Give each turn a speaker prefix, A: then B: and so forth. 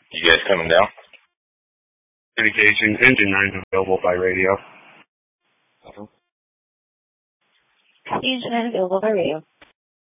A: You guys coming down?
B: Communication, engine 9 available by radio.
C: Engine 9 available by radio.